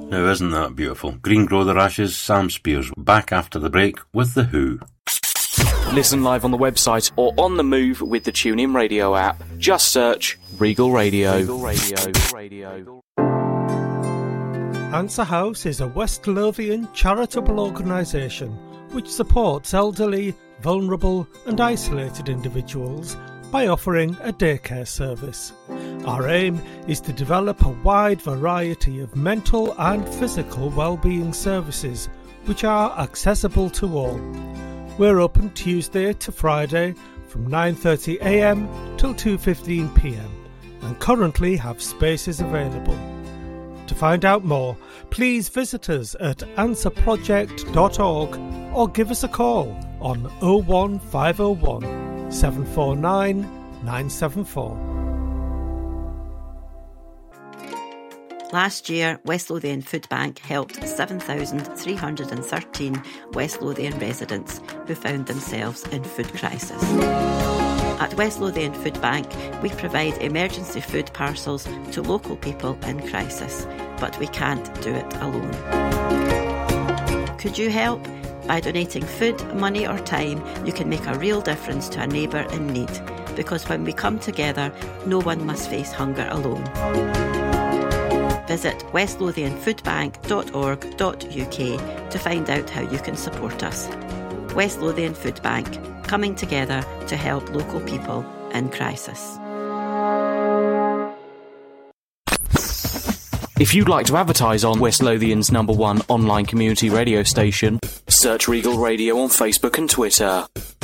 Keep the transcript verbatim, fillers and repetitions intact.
Now isn't that beautiful? Green Grow Their Ashes, Sam Spears, back after the break with The Who. Listen live on the website or on the move with the TuneIn Radio app. Just search Regal Radio. Regal Radio. Radio. Answer House is a West Lothian charitable organisation which supports elderly, vulnerable and isolated individuals by offering a daycare service. Our aim is to develop a wide variety of mental and physical well-being services which are accessible to all. We're open Tuesday to Friday from nine thirty a m till two fifteen p m and currently have spaces available. To find out more, please visit us at answer project dot org or give us a call on oh one five oh one, seven four nine, nine seven four. Last year, West Lothian Food Bank helped seven thousand three hundred thirteen West Lothian residents who found themselves in food crisis. At West Lothian Food Bank, we provide emergency food parcels to local people in crisis, but we can't do it alone. Could you help? By donating food, money or time, you can make a real difference to a neighbour in need, because when we come together, no one must face hunger alone. Visit west lothian food bank dot org dot u k to find out how you can support us. West Lothian Food Bank, coming together to help local people in crisis. If you'd like to advertise on West Lothian's number one online community radio station, search Regal Radio on Facebook and Twitter.